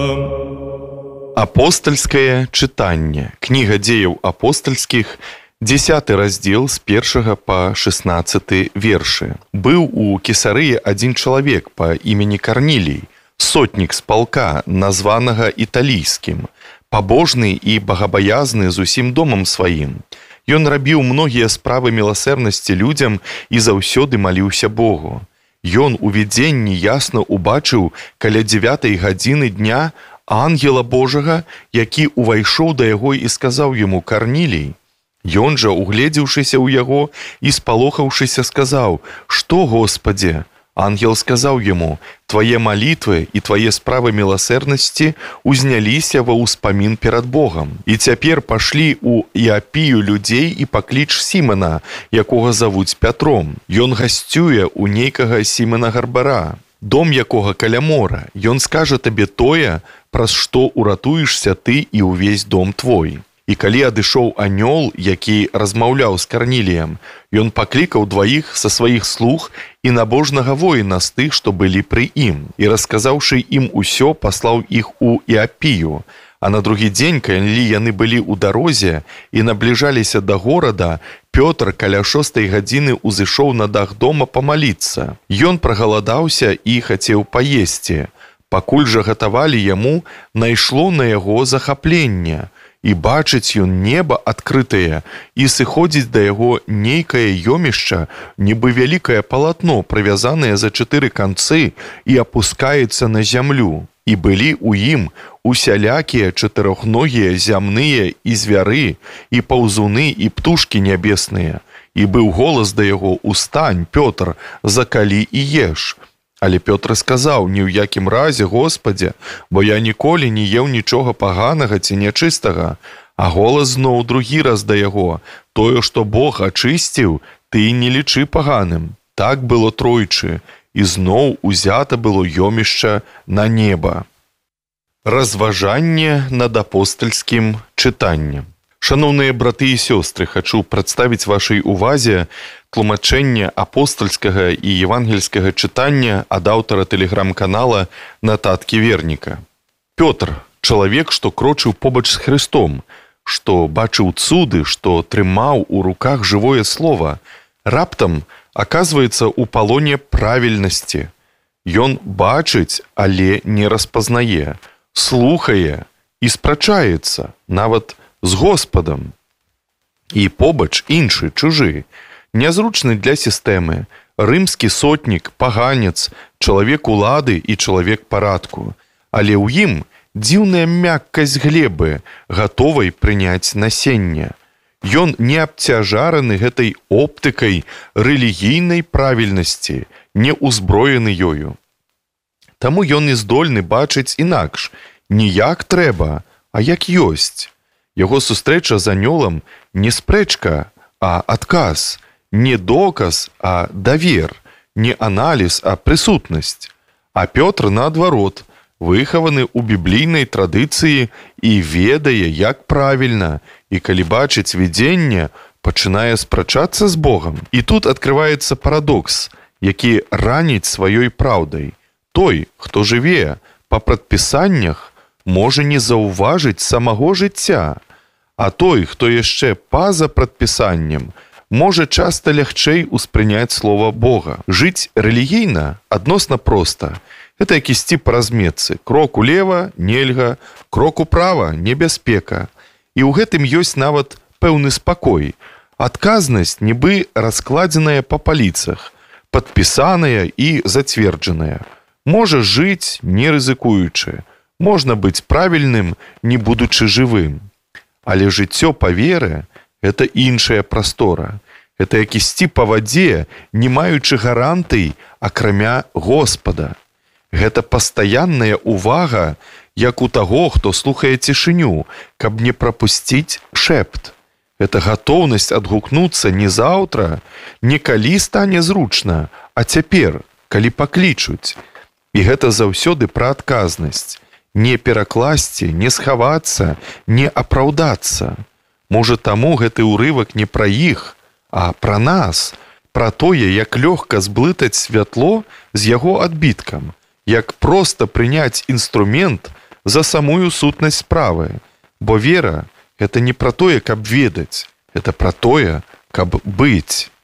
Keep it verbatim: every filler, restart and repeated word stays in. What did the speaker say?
Апостальскае чытанне. Кніга дзеяў апостальскіх, дзесяты раздзел з першага па шаснаццаты вершы. Быў у Кесарыі адзін чалавек па імені Карнілій, сотнік з палка, названага італійскім, пабожны і багабаязны з усім домам сваім. Ён рабіў многія справы міласэрнасці людзям і заўсёды маліўся Богу. Ён у відзенні ясна убачыў каля дзевятай гадзіны дня ангела Божага, які увайшоў да яго і сказаў яму: «Карнілій». Ён жа, угледзеўшыся ў яго і спалохаўшыся, сказаў: «Што, Господзе?» Ангел сказаў яму: «Твае малітвы і твае справы міласэрнасці узняліся ва ўспамін перад Богам. І цяпер пашлі ў Іапію людзей і пакліч Сімана, якога завуць Пятром. Ён гасцюе ў нейкага Сімана Гарбара, дом якога каля мора. Ён скажа табе тое, праз што уратуешся ты і ўвесь дом твой». І калі адышоў анёл, які размаўляў з Карніліем, ён паклікаў дваіх са сваіх слуг і набожнага воіна з тых, што былі пры ім, і, расказаўшы ім усё, паслаў іх у Іапію. А на другі дзень, калі яны былі ў дарозе і набліжаліся да горада, Пётр каля шостай гадзіны ўзышоў на дах дома памаліцца. Ён прагаладаўся і хацеў паесці. Пакуль жа гатавалі яму, найшло на яго захапленне. І бачыць ён неба адкрытае, і сыходзіць да яго нейкае ёмішча, нібы вялікае палатно, прывязанае за чатыры канцы, і апускаецца на зямлю. І былі ў ім усялякія чатырохногія зямныя і звяры, і паўзуны, і птушкі нябесныя. І быў голас да яго: «Устань, Пётр, закалі і еш». Але Пётр сказаў: «Ні ў якім разе, Господзе, бо я ніколі не еў нічога паганага ці нячыстага». А голас зноў другі раз да яго: «Тое, што Бог ачысціў, ты не лічы паганым». Так было тройчы, і зноў узята было ёмішча на неба. Разважанне над апостальскім чытаннем. Шаноўныя браты і сёстры, хачу прадставіць вашай увазе тлумачэнне апостальскага і евангельскага чытання ад аўтара тэлеграм-канала «Нататкі верніка». Пётр – чалавек, што крочыў побач з Хрыстом, што бачыў цуды, што трымаў у руках жывое слова, раптам аказваецца ў палоне правільнасці. Ён бачыць, але не распазнае, слухае і спрачаецца, нават з Господам. І побач іншы, чужы, нязручны для сістэмы, рымскі сотнік, паганец, чалавек улады і чалавек парадку. Але ў ім дзіўная мяккасць глебы, гатовай прыняць насенне. Ён не абцяжараны гэтай оптыкай рэлігійнай правільнасці, не ўзброены ёю. Таму ён і здольны бачыць інакш, не як трэба, а як ёсць. Яго сустрэча з анёлам не спрэчка, а адказ, не доказ, а давер, не аналіз, а прысутнасць. А Пётр, наадварот, выхаваны ў біблійнай традыцыі і ведае, як правільна, і калі бачыць відзенне, пачынае спрачацца з Богам. І тут адкрываецца парадокс, які раніць сваёй праўдай. Той, хто жыве па прадпісаннях, можа не заўважыць самого жыцця, а той, хто яшчэ па-за прадпісаннем, можа часта лягчэй успрыняць слова Бога. Жыць рэлігійна адносна проста. Гэта як ісці па разметцы. Крок улева – нельга, крок управа – небяспека. І ў гэтым ёсць нават пэўны спакой. Адказнасць нібы раскладзеная па паліцах, падпісаная і зацверджаная. Можа жыць, не рызыкуючы. Можна быць правільным, не будучы жывым. Але жыццё па веры – гэта іншая прастора. Гэта як ісці па вадзе, не маючы гарантый, акрамя Господа. Гэта пастаянная ўвага, як у таго, хто слухае цішыню, каб не прапусціць шэпт. Гэта гатоўнасць адгукнуцца не заўтра, не калі стане зручна, а цяпер, калі паклічуць. І гэта заўсёды пра адказнасць. Не перакласці, не схавацца, не апраўдацца. Можа, таму гэты ўрывак не пра іх, а пра нас, пра тое, як лёгка зблытаць святло з яго адбіткам, як проста прыняць інструмент, за самую сутнасць справы. Бо вера – гэта не пра тое, каб ведаць, гэта пра тое, каб быць.